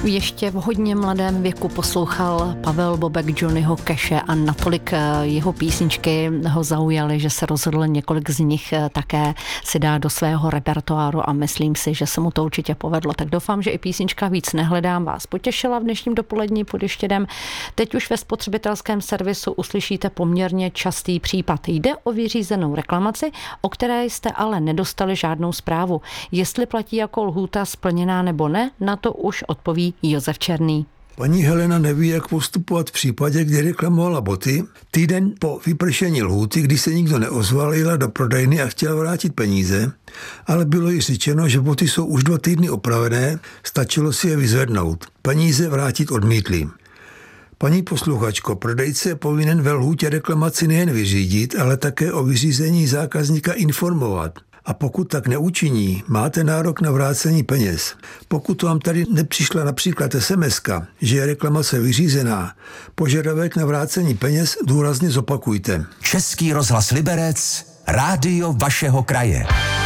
Ještě v hodně mladém věku poslouchal Pavel Bobek Johnnyho Cashe a natolik jeho písničky ho zaujaly, že se rozhodl několik z nich také si dát do svého repertoáru a myslím si, že se mu to určitě povedlo. Tak doufám, že i písnička Víc nehledám vás potěšila v dnešním dopolední pod Ještědem. Teď už ve spotřebitelském servisu uslyšíte poměrně častý případ. Jde o vyřízenou reklamaci, o které jste ale nedostali žádnou zprávu. Jestli platí jako lhůta splněná nebo ne, na to už odpoví Josef Černý. Paní Helena neví, jak postupovat v případě, kdy reklamovala boty. Týden po vypršení lhůty, kdy se nikdo neozval, jela do prodejny a chtěla vrátit peníze, ale bylo jí řečeno, že boty jsou už 2 týdny opravené, stačilo si je vyzvednout. Peníze vrátit odmítli. Paní posluchačko, prodejce je povinen ve lhůtě reklamaci nejen vyřídit, ale také o vyřízení zákazníka informovat. A pokud tak neučiní, máte nárok na vrácení peněz. Pokud vám tady nepřišla například SMS-ka, že je reklamace vyřízená, požadavek na vrácení peněz důrazně zopakujte. Český rozhlas Liberec, rádio vašeho kraje.